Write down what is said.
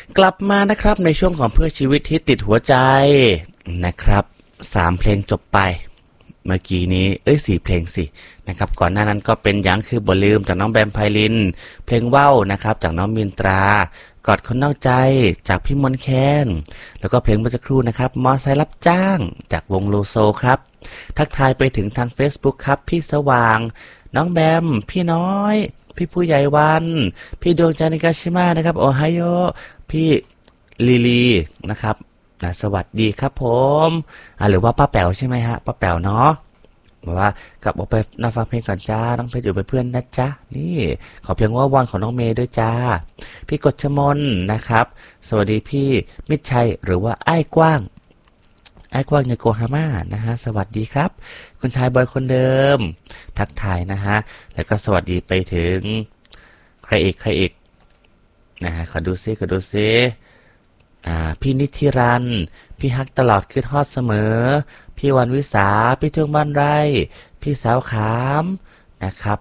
กลับมานะครับในช่วงของเพื่อชีวิตที่ติดหัวใจนะครับ3เพลงจบไปเมื่อกี้นี้4เพลงสินะครับก่อนหน้านั้นก็เป็นยังคือบ่ลืมจากน้องแบมไพลินเพลงว่าวนะครับจากน้องมินตรากอดคนนอกใจจากพี่มนต์แคนแล้วก็เพลงเมื่อสักครู่นะครับมอไซค์รับจ้างจากวงโลโซครับทักทายไปถึงทาง Facebook ครับพี่สว่างน้องแบมพี่น้อยพี่ผู้ใหญ่วันพี่ดวงจันทร์นิกาชิมานะครับโอไฮโอพี่ลีลีนะครับสวัสดีครับผมหรือว่าป้าแป๋วใช่ไหมฮะป้าแป๋วเนาะบอกว่ากลับออกไปนั่งฟังเพลงก่อนจ้าน้องเพชรอยู่เป็นเพื่อนนะจ๊ะนี่ขอเพียงว่าวันของน้องเมย์ด้วยจ้าพี่กฎชมนนะครับสวัสดีพี่มิตรชัยหรือว่าไอ้กว้างในโกฮาม่านะฮะสวัสดีครับคุณชายบอยคนเดิมทักทายนะฮะแล้วก็สวัสดีไปถึงใครอีกนะฮะขอดูซิพี่นิธิรันพี่ฮักตลอดคืนฮอดเสมอพี่วันวิสาพี่เทืองบ้านไร่พี่สาวขามนะครับ